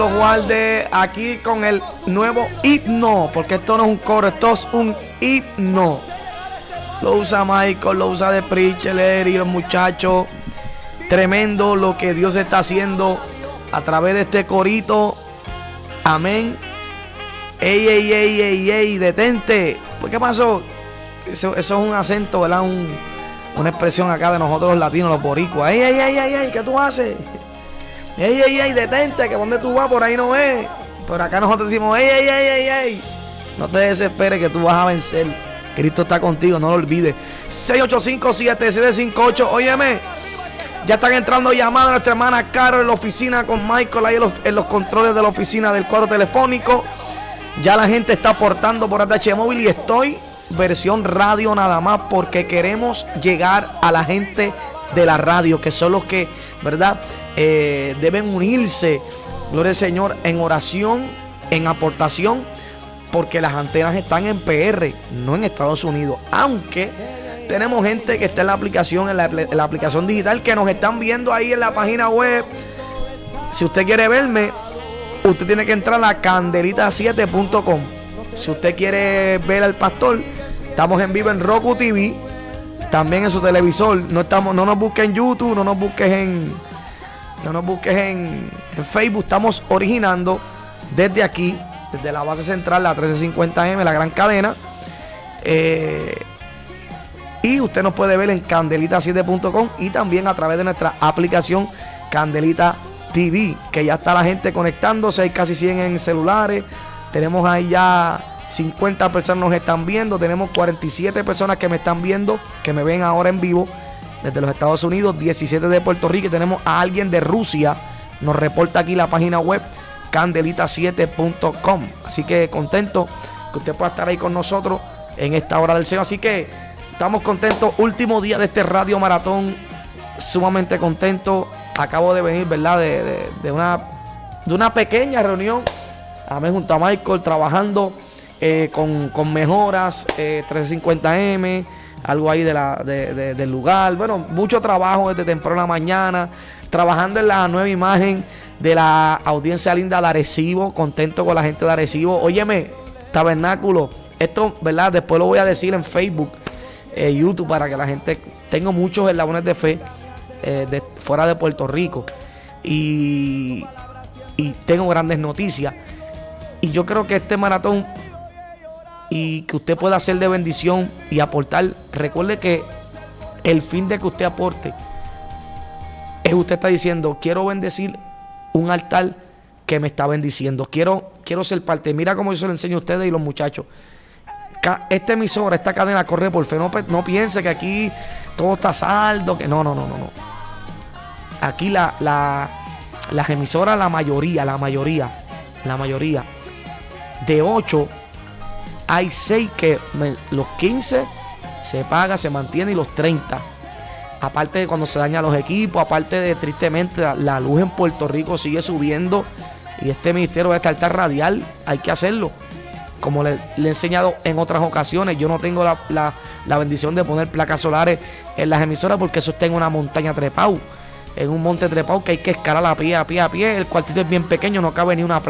Guarde aquí con el nuevo himno, porque esto no es un coro, esto es un himno. Lo usa Michael, lo usa The Preacher y los muchachos. Tremendo lo que Dios está haciendo a través de este corito. Amén. Ey, ey, ey, ey, ey, detente. ¿Por qué pasó? Eso es un acento, ¿verdad? Una expresión acá de nosotros los latinos, los boricuas. Ey, ey, ey, ey, ey, ¿qué tú haces? Ey, ey, ey, detente, que donde tú vas por ahí no es. Por acá nosotros decimos, ey, ey, ey, ey, ey. No te desesperes que tú vas a vencer. Cristo está contigo, no lo olvides. 685-7758. Óyeme, ya están entrando llamadas a nuestra hermana Carol en la oficina con Michael ahí en los controles de la oficina del cuadro telefónico. Ya la gente está aportando por ATH Móvil y estoy versión radio nada más porque queremos llegar a la gente de la radio, que son los que, ¿verdad? Deben unirse, gloria al Señor, en oración, en aportación, porque las antenas están en PR, no en Estados Unidos. Aunque tenemos gente que está en la aplicación, en la aplicación digital, que nos están viendo ahí en la página web. Si usted quiere verme, usted tiene que entrar a candelita7.com. Si usted quiere ver al pastor, estamos en vivo en Roku TV, también en su televisor. No nos busques en YouTube, no nos busques en Facebook. Estamos originando desde aquí, desde la base central, la 1350M, la gran cadena. Y usted nos puede ver en candelita7.com y también a través de nuestra aplicación Candelita TV, que ya está la gente conectándose. Hay casi 100 en celulares. Tenemos ahí ya 50 personas nos están viendo. Tenemos 47 personas que me están viendo, que me ven ahora en vivo desde los Estados Unidos, 17 de Puerto Rico, y tenemos a alguien de Rusia. Nos reporta aquí la página web candelita7.com. Así que contento que usted pueda estar ahí con nosotros en esta hora del Señor. Así que estamos contentos. Último día de este radio maratón. Sumamente contento. Acabo de venir, ¿verdad? De una pequeña reunión. Amén, junto a Michael, trabajando con mejoras, 350M, algo ahí del lugar. Bueno, mucho trabajo desde temprano en la mañana, trabajando en la nueva imagen de la audiencia linda de Arecibo. Contento con la gente de Arecibo. Óyeme, tabernáculo, esto, ¿verdad? Después lo voy a decir en Facebook, YouTube, para que la gente... Tengo muchos eslabones de fe fuera de Puerto Rico y tengo grandes noticias. Y yo creo que este maratón y que usted pueda hacer de bendición y aportar, recuerde que el fin de que usted aporte es usted está diciendo, quiero bendecir un altar que me está bendiciendo, quiero ser parte. Mira cómo yo se lo enseño a ustedes y los muchachos. Esta emisora, esta cadena corre por fe. No piense que aquí todo está saldo, que no. Aquí las emisoras, la mayoría de 8 hay 6 que los 15 se paga, se mantiene, y los 30, aparte de cuando se dañan los equipos, aparte de, tristemente, la luz en Puerto Rico sigue subiendo, y este ministerio de este altar radial hay que hacerlo. Como le he enseñado en otras ocasiones, yo no tengo la bendición de poner placas solares en las emisoras, porque eso está en una montaña trepado, en un monte trepado que hay que escalar a pie. El cuartito es bien pequeño, no cabe ni una placa.